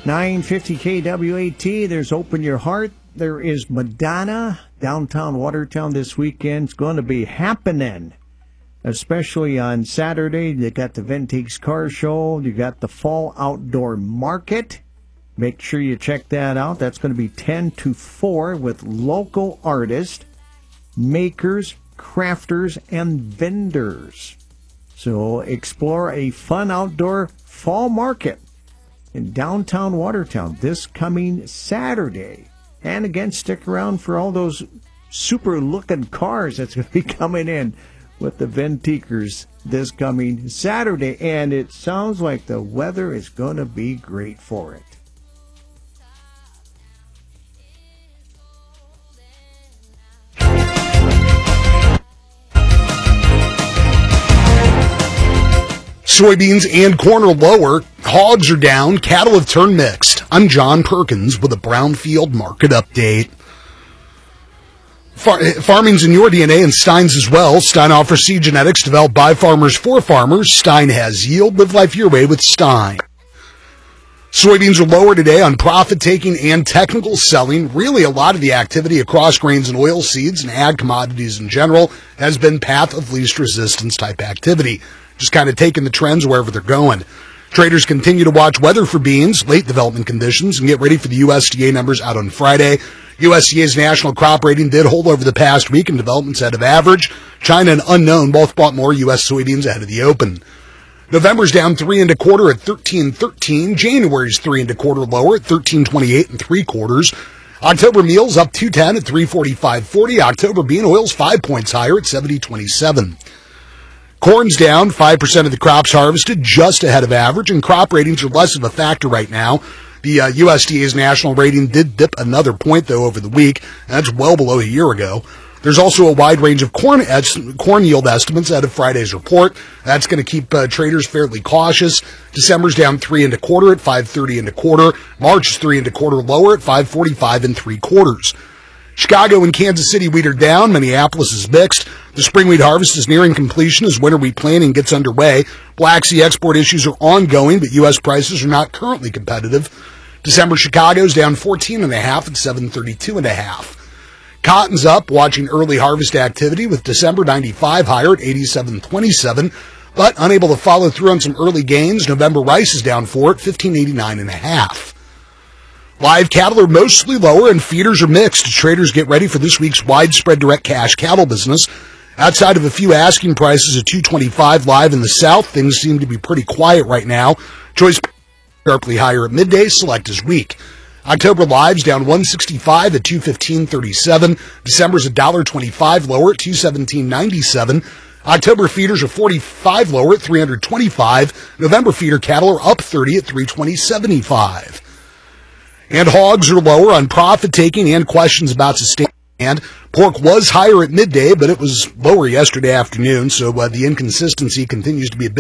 950 KWAT, there's Open Your Heart. There is Madonna, downtown Watertown this weekend. It's going to be happening, especially on Saturday. You got the Vintage Car Show. You got the Fall Outdoor Market. Make sure you check that out. That's going to be 10 to 4 with local artists, makers, crafters, and vendors. So explore a fun outdoor fall market in downtown Watertown this coming Saturday. And again, stick around for all those super-looking cars that's going to be coming in with the Ventikers this coming Saturday. And it sounds like the weather is going to be great for it. Soybeans and corn are lower, hogs are down, cattle have turned mixed. I'm John Perkins with a Brownfield Market Update. Farming's in your DNA and Stein's as well. Stein offers seed genetics developed by farmers for farmers. Stein has yield. Live life your way with Stein. Soybeans are lower today on profit-taking and technical selling. Really, a lot of the activity across grains and oilseeds and ag commodities in general has been path of least resistance type activity. Just kind of taking the trends wherever they're going. Traders continue to watch weather for beans, late development conditions, and get ready for the USDA numbers out on Friday. USDA's national crop rating did hold over the past week, and development's ahead of average. China and unknown both bought more U.S. soybeans ahead of the open. November's down 3 1/4 at 13.13. January's 3 1/4 lower at 13.28 3/4. October meals up 2.10 at 345.40. October bean oils 5 points higher at 70.27. Corn's down 5% of the crops harvested, just ahead of average, and crop ratings are less of a factor right now. The USDA's national rating did dip another point, though, over the week. That's well below a year ago. There's also a wide range of corn yield estimates out of Friday's report. That's going to keep traders fairly cautious. December's down 3 1/4 at 5.30 1/4. March is 3 1/4 lower at 5.45 3/4. Chicago and Kansas City wheat are down. Minneapolis is mixed. The spring wheat harvest is nearing completion as winter wheat planting gets underway. Black Sea export issues are ongoing, but U.S. prices are not currently competitive. December Chicago's down 14.5 at 732 1/2. Cotton's up, watching early harvest activity with December 95 higher at 87.27, but unable to follow through on some early gains. November rice is down 4 at 15.89 1/2. Live cattle are mostly lower and feeders are mixed. Traders get ready for this week's widespread direct cash cattle business. Outside of a few asking prices at $225 live in the south, things seem to be pretty quiet right now. Choice sharply higher at midday, select is weak. October lives down 165 at 215.37. December's $1.25 lower at 217.97. October feeders are 45 lower at 325. November feeder cattle are up 30 at 320.75. And hogs are lower on profit-taking and questions about sustained demand. Pork was higher at midday, but it was lower yesterday afternoon, so the inconsistency continues to be a bit